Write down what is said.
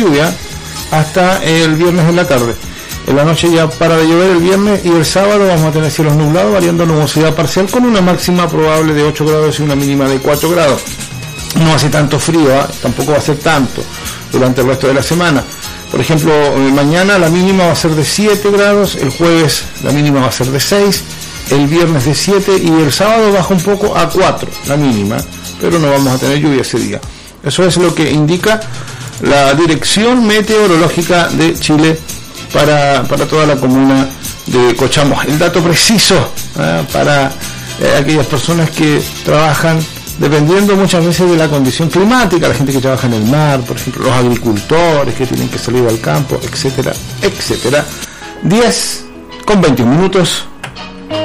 lluvia hasta el viernes en la tarde. En la noche ya para de llover el viernes, y el sábado vamos a tener cielos nublados, variando nubosidad parcial, con una máxima probable de 8 grados y una mínima de 4 grados. No hace tanto frío, tampoco va a ser tanto durante el resto de la semana. Por ejemplo, mañana la mínima va a ser de 7 grados, el jueves la mínima va a ser de 6, el viernes de 7, y el sábado baja un poco a 4 la mínima, pero no vamos a tener lluvia ese día. Eso es lo que indica la Dirección Meteorológica de Chile para toda la comuna de Cochamó. El dato preciso para aquellas personas que trabajan dependiendo muchas veces de la condición climática, la gente que trabaja en el mar, por ejemplo, los agricultores que tienen que salir al campo, etcétera, etcétera. 10:21.